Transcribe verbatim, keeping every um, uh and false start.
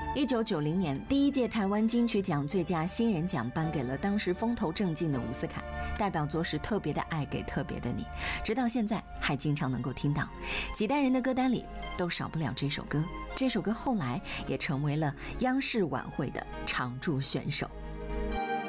一九九零年，第一届台湾金曲奖最佳新人奖颁给了当时风头正劲的伍思凯，代表作是《特别的爱给特别的你》，直到现在还经常能够听到，几代人的歌单里都少不了这首歌。这首歌后来也成为了央视晚会的常驻选手。